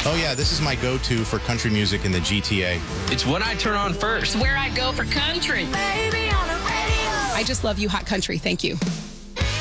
Oh, yeah, this is my go-to for country music in the GTA. It's what I turn on first. Where I go for country. Baby on the radio. I just love you, hot country. Thank you.